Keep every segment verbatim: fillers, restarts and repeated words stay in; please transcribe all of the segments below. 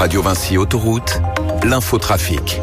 Radio Vinci Autoroute, l'infotrafic.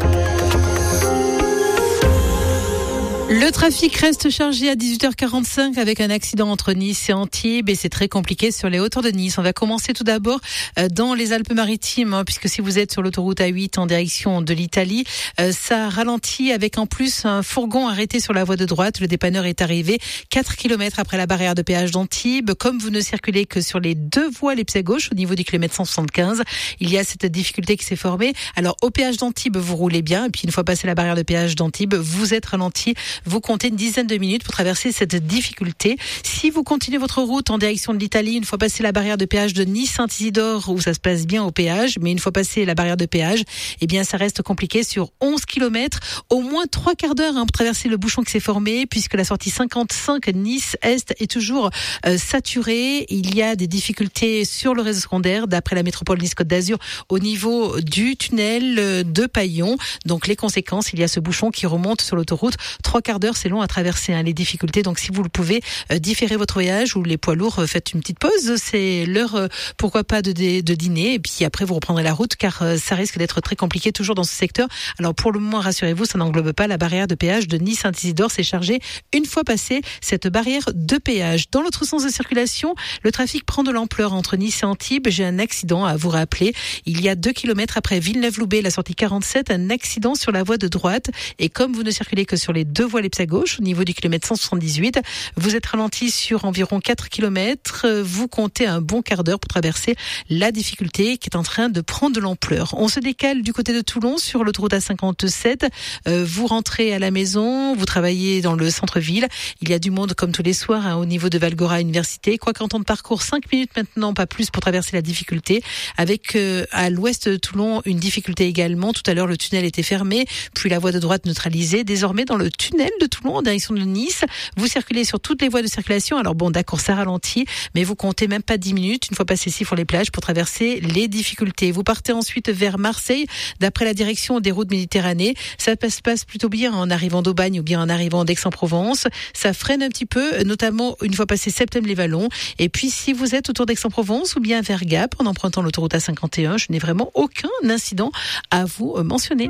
Le trafic reste chargé à dix-huit heures quarante-cinq avec un accident entre Nice et Antibes et c'est très compliqué sur les hauteurs de Nice. On va commencer tout d'abord dans les Alpes-Maritimes, hein, puisque si vous êtes sur l'autoroute A huit en direction de l'Italie, euh, ça ralentit avec en plus un fourgon arrêté sur la voie de droite. Le dépanneur est arrivé quatre kilomètres après la barrière de péage d'Antibes. Comme vous ne circulez que sur les deux voies les pieds à gauche au niveau du kilomètre cent soixante-quinze, il y a cette difficulté qui s'est formée. Alors au péage d'Antibes, vous roulez bien et puis une fois passé la barrière de péage d'Antibes, vous êtes ralenti. Vous comptez une dizaine de minutes pour traverser cette difficulté. Si vous continuez votre route en direction de l'Italie, une fois passé la barrière de péage de Nice-Saint-Isidore, où ça se passe bien au péage, mais une fois passé la barrière de péage, eh bien, ça reste compliqué sur onze kilomètres. Au moins trois quarts d'heure hein, pour traverser le bouchon qui s'est formé, puisque la sortie cinquante-cinq Nice-Est est toujours euh, saturée. Il y a des difficultés sur le réseau secondaire, d'après la métropole Nice-Côte d'Azur, au niveau du tunnel de Paillon. Donc, les conséquences, il y a ce bouchon qui remonte sur l'autoroute. Trois quarts d'heure, c'est long à traverser hein, les difficultés. Donc, si vous le pouvez, euh, différer votre voyage ou les poids lourds, euh, faites une petite pause. C'est l'heure, euh, pourquoi pas, de, de, de dîner. Et puis après, vous reprendrez la route car euh, ça risque d'être très compliqué toujours dans ce secteur. Alors, pour le moment, rassurez-vous, ça n'englobe pas la barrière de péage de Nice-Saint-Isidore. C'est chargé une fois passé cette barrière de péage. Dans l'autre sens de circulation, le trafic prend de l'ampleur entre Nice et Antibes. J'ai un accident à vous rappeler. Il y a deux kilomètres après Villeneuve-Loubet, la sortie quarante-sept, un accident sur la voie de droite. Et comme vous ne circulez que sur les deux voies les pieds à gauche, au niveau du kilomètre cent soixante-dix-huit, vous êtes ralenti sur environ quatre kilomètres. Vous comptez un bon quart d'heure pour traverser la difficulté qui est en train de prendre de l'ampleur. On se décale du côté de Toulon sur l'autoroute A cinquante-sept. Euh, vous rentrez à la maison, vous travaillez dans le centre-ville. Il y a du monde comme tous les soirs hein, au niveau de Valgora Université. Quoi qu'en temps de parcours, cinq minutes maintenant, pas plus pour traverser la difficulté. Avec euh, à l'ouest de Toulon une difficulté également. Tout à l'heure, le tunnel était fermé, puis la voie de droite neutralisée. Désormais, dans le tunnel de Toulon, en direction de Nice, vous circulez sur toutes les voies de circulation. Alors bon, d'accord, ça ralentit, mais vous comptez même pas dix minutes, une fois passé ici sur les plages, pour traverser les difficultés. Vous partez ensuite vers Marseille, d'après la direction des routes Méditerranée. Ça se passe plutôt bien en arrivant d'Aubagne ou bien en arrivant d'Aix-en-Provence. Ça freine un petit peu, notamment une fois passé Septem-les-Vallons. Et puis, si vous êtes autour d'Aix-en-Provence ou bien vers Gap, en empruntant l'autoroute A cinquante et un, je n'ai vraiment aucun incident à vous mentionner.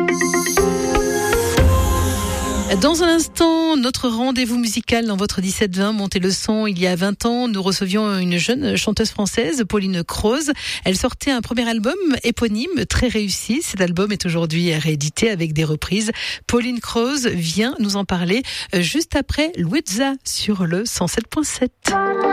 Dans un instant, notre rendez-vous musical dans votre dix-sept vingt, montez le son. Il y a vingt ans, nous recevions une jeune chanteuse française, Pauline Croze. Elle sortait un premier album éponyme, très réussi. Cet album est aujourd'hui réédité avec des reprises. Pauline Croze vient nous en parler juste après Louisa sur le cent sept point sept.